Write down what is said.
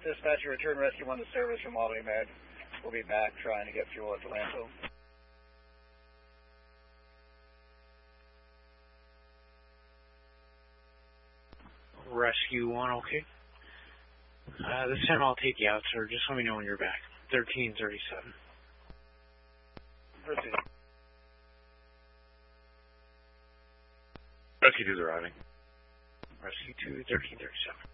Dispatcher, return Rescue 1 to service from Albany Med. We'll be back trying to get fuel at the landfill. Rescue 1, okay. This time I'll take you out, sir. Just let me know when you're back. 1337. Proceed. Rescue 2's arriving. Rescue 2, 1337.